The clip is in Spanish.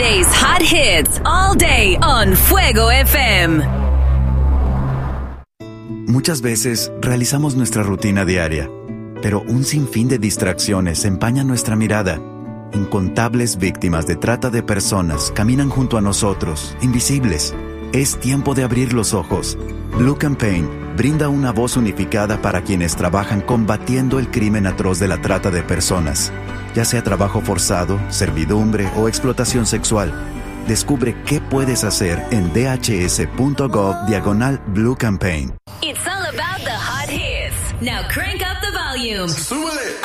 Today's hot hits all day on Fuego FM. Muchas veces realizamos nuestra rutina diaria, pero un sinfín de distracciones empañan nuestra mirada. Incontables víctimas de trata de personas caminan junto a nosotros, invisibles. Es tiempo de abrir los ojos. Blue Campaign brinda una voz unificada para quienes trabajan combatiendo el crimen atroz de la trata de personas, ya sea trabajo forzado, servidumbre o explotación sexual. Descubre qué puedes hacer en dhs.gov/Blue Campaign. It's all about the hot hits. Now crank up the volume. ¡Súbele!